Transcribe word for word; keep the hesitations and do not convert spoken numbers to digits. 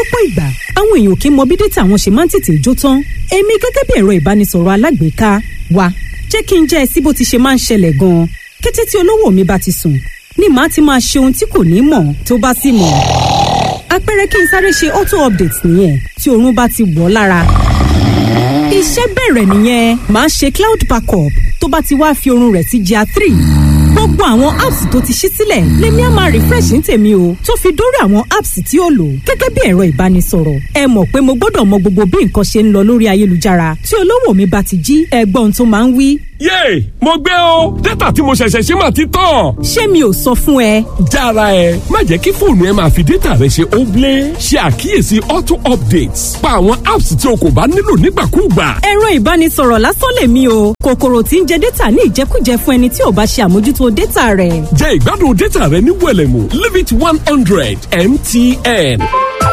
Ọ̀pọ̀ ìgbà àwọn èèyàn kì í mọ bí dátà wọn ṣe máa ń tètè jó tán. Èmi gẹ́gẹ́ bí ẹ̀rọ ìbánisọ̀rọ̀ alágbèéká wa jẹ́ kí n jẹ́ ẹ sí bó ti ṣe máa ń ṣẹlẹ̀ gan-an. Kété tí olówó mi bá ti sùn ni màá ti máa ṣe ohun tí kò ní mọ̀ tó bá sì mọ̀. Àpẹẹrẹ kí n sáré ṣe auto update nìyẹn tí oorun bá ti wọ̀ lára. Iṣẹ́ bẹ̀rẹ̀ nìyẹn, màá ṣe cloud backup tó bá ti wá fi oorun rẹ̀ sí jà three. Gbogbo àwọn apps tó ti ṣí sílẹ̀ lèmi á máa refresh ní tèmi o, tó fi dórí àwọn apps tí ó lò gẹ́gẹ́ bí ẹ̀rọ ìbánisọ̀rọ̀. Ẹ mọ̀ pé mo gbọ́dọ̀ mọ gbogbo bí nǹkan ṣe ń lọ lórí ayélujára. Tí olówó mi bá ti jí, ẹgbọ́n tó máa ń wí. Yéè, mo gbé o, dátà tí mo ṣẹ̀ṣẹ̀ ṣe máa ti tán. Ṣé mi ò sọ fún ẹ? Jára ẹ, má jẹ́ kí fóònù ẹ máa fi dátà rẹ ṣe óblé. Ṣe àkíyèsí auto updates. Pa àwọn apps tí o kò bá nílò nígbàkúùgbà. Ẹ̀rọ ìbánisọ̀rọ̀ lásán lèmi o. Kòkòrò tí ń jẹ dátà ní ìjẹkújẹ fún ẹni tí ò bá ṣe àmójútó dátà rẹ̀. Jẹ ìgbádùn dátà rẹ ní wẹ̀lẹ̀mú. Leave it one hundred M T N.